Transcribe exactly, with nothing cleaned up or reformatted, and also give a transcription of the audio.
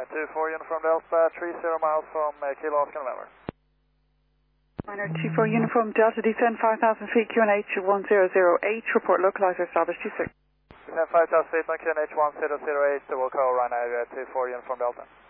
Uh, two four Uniform Delta, three zero miles from uh, Kilo Oscar November. Liner two four Uniform Delta, descend five thousand feet, Q N H one zero zero eight, report localizer established two six. Descend five thousand feet on Q N H one zero zero eight, we'll call right now, uh, two four Uniform Delta.